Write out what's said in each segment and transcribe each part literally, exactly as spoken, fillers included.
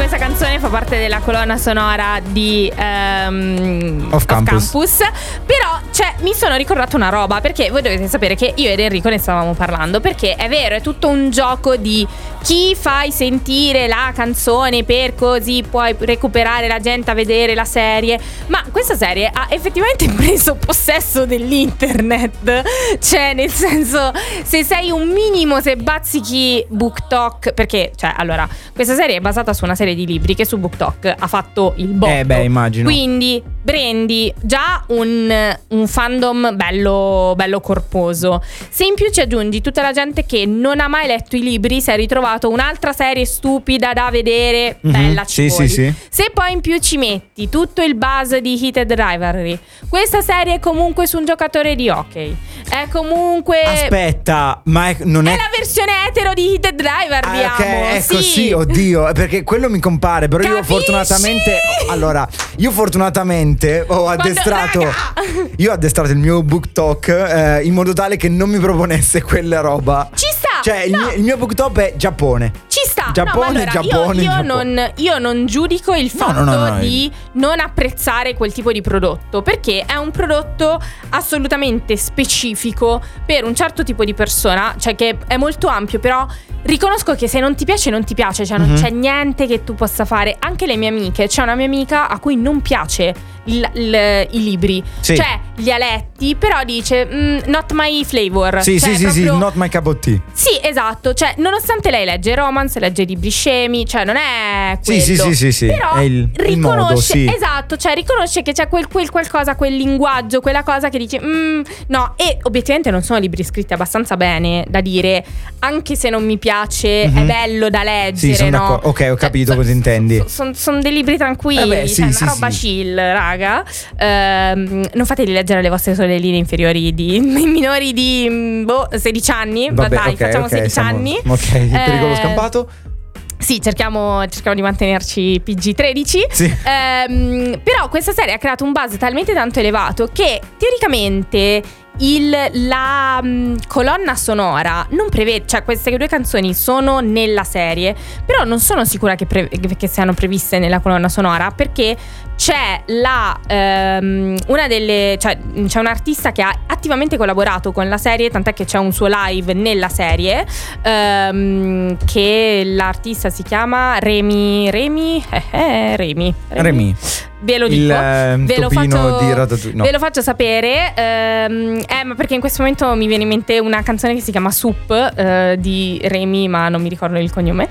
questa canzone fa parte della colonna sonora di um, Off Campus. Off Campus. Però cioè, mi sono ricordata una roba, perché voi dovete sapere che io ed Enrico ne stavamo parlando, perché è vero, è tutto un gioco di chi fai sentire la canzone per così puoi recuperare la gente a vedere la serie. Ma questa serie ha effettivamente preso possesso dell'internet. Cioè, nel senso, se sei un minimo, se bazzichi BookTok, perché cioè allora questa serie è basata su una serie di libri che su BookTok ha fatto il botto. Eh beh, immagino. Quindi prendi già un, un fandom bello, bello corposo. Se in più ci aggiungi tutta la gente che non ha mai letto i libri, si è ritrovato un'altra serie stupida da vedere, mm-hmm. bella, ci sì, vuoi. sì, sì. Se poi in più ci metti tutto il buzz di Heated Rivalry, questa serie è comunque su un giocatore di hockey, è comunque aspetta, ma è, non è, è la versione etero di Heated Rivalry. ah, ok, amo, ecco, sì. sì, oddio, perché quello mi compare. Però Capisci? io fortunatamente allora io fortunatamente ho addestrato Quando, io ho addestrato il mio BookTok eh, in modo tale che non mi proponesse quella roba. Ci sta. Cioè il, no. mio, il mio BookTok è Giappone. Ci sta. Giappone, no, ma allora, Giappone, io, io, Giappone. Non, io non giudico il fatto no, no, no, di non apprezzare quel tipo di prodotto, perché è un prodotto assolutamente specifico per un certo tipo di persona, cioè che è molto ampio. Però riconosco che se non ti piace non ti piace, cioè non mm-hmm. c'è niente che tu possa fare. Anche le mie amiche, c'è una mia amica a cui non piace il, il, i libri, sì. Cioè li ha letti, però dice mm, not my flavor. Sì, cioè, sì, proprio... sì, sì, not my cup of tea. Sì, esatto, cioè nonostante lei legge romance, legge libri scemi, cioè non è quello. Sì, sì, sì, sì, sì. Però è il, riconosce, il modo, sì. esatto, cioè riconosce che c'è quel, quel qualcosa, quel linguaggio, quella cosa che dice mm, no, e obiettivamente non sono libri scritti abbastanza bene da dire, anche se non mi piace, mm-hmm. è bello da leggere, sì, sono no? d'accordo. Ok, ho capito cioè, cosa intendi. Sono son, son dei libri tranquilli, eh beh, sì, cioè una sì, roba sì. chill, raga. Ehm, non fateli leggere alle vostre sorelline inferiori di minori di boh, sedici anni. Vabbè, dai, okay, facciamo okay, sedici siamo, anni. Ok, il pericolo Eh, scampato. Sì, cerchiamo, cerchiamo di mantenerci P G tredici. Sì. Ehm, però questa serie ha creato un buzz talmente tanto elevato che teoricamente il, la um, colonna sonora non prevede, cioè queste due canzoni sono nella serie, però non sono sicura che, pre- che siano previste nella colonna sonora, perché c'è la um, una delle, cioè c'è un artista che ha attivamente collaborato con la serie, tant'è che c'è un suo live nella serie, um, che l'artista si chiama Remy Remy eh, eh, Remy Remy, Remy. Ve lo dico, il eh, ve, lo faccio, di Ratatouille, no. ve lo faccio sapere. ehm, eh, ma perché in questo momento mi viene in mente una canzone che si chiama Soup, eh, di Remy, ma non mi ricordo il cognome,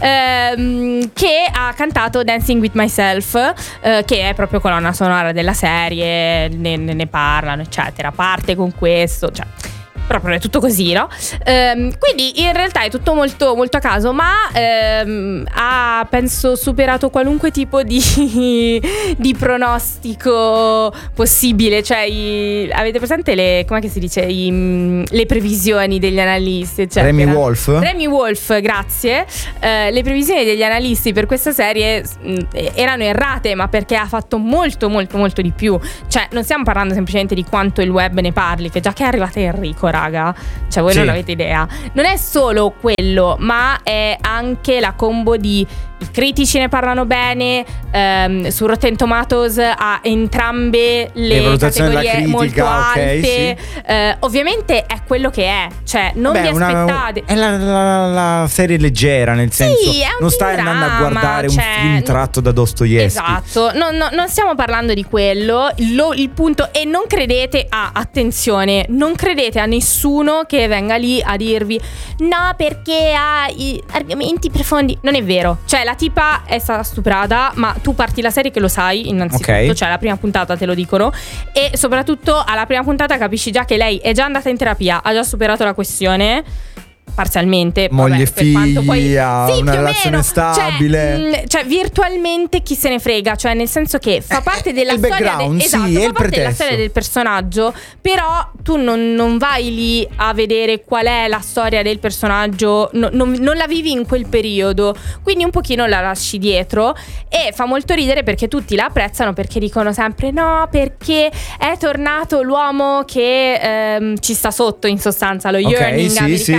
ehm, che ha cantato Dancing with Myself, eh, che è proprio colonna sonora della serie, ne, ne parlano eccetera, parte con questo, cioè proprio è tutto così, no? Ehm, quindi in realtà è tutto molto, molto a caso, ma ehm, ha, penso, superato qualunque tipo di, di pronostico possibile. Cioè, i, avete presente le, come si dice, I, le previsioni degli analisti, eccetera? Remy Wolf. Remy Wolf, grazie. Eh, le previsioni degli analisti per questa serie mh, erano errate, ma perché ha fatto molto, molto, molto di più. Cioè, non stiamo parlando semplicemente di quanto il web ne parli, che già che è arrivato Enrico, raga, cioè voi sì. non avete idea. Non è solo quello, ma è anche la combo di i critici ne parlano bene, ehm, su Rotten Tomatoes ha entrambe le, le categorie critica, molto okay, alte, sì. eh, ovviamente è quello che è, cioè non Beh, vi aspettate una, è la, la, la serie leggera, nel sì, senso è un non stai dramma, andando a guardare cioè, un film tratto da Dostoevsky. Esatto, no, no, non stiamo parlando di quello. Lo, il punto, e non credete a, attenzione, non credete a nessuno che venga lì a dirvi no perché ha i argomenti profondi. Non è vero, cioè la tipa è stata stuprata, ma tu parti la serie che lo sai innanzitutto, okay. Cioè la prima puntata te lo dicono, e soprattutto alla prima puntata capisci già che lei è già andata in terapia, ha già superato la questione parzialmente, moglie, vabbè, figlia, poi, sì, una relazione meno. stabile, cioè, mh, cioè virtualmente chi se ne frega, cioè nel senso che fa parte della il storia background, de- esatto, sì, fa parte della storia del personaggio, però tu non, non vai lì a vedere qual è la storia del personaggio, no, non, non la vivi in quel periodo, quindi un pochino la lasci dietro, e fa molto ridere perché tutti la apprezzano perché dicono sempre no perché è tornato l'uomo che ehm, ci sta sotto, in sostanza lo okay, yearning sì, americano, sì.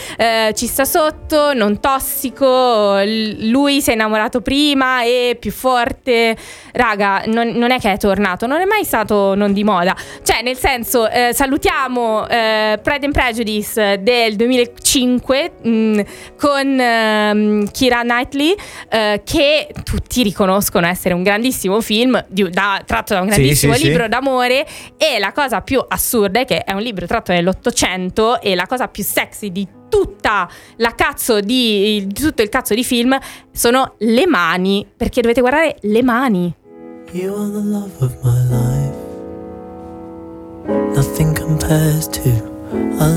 eh, ci sta sotto, non tossico, l- lui si è innamorato prima e più forte. Raga, non, non è che è tornato, non è mai stato non di moda. Cioè, nel senso, eh, salutiamo eh, Pride and Prejudice del duemilacinque mh, con ehm, Keira Knightley, eh, che tutti riconoscono essere un grandissimo film di, da, tratto da un grandissimo Sì, sì, libro sì. d'amore. E la cosa più assurda è che è un libro tratto dall'Ottocento, e la cosa più sexy di tutta la cazzo di, di tutto il cazzo di film sono le mani, perché dovete guardare le mani. You are the love of my life. Nothing compares to a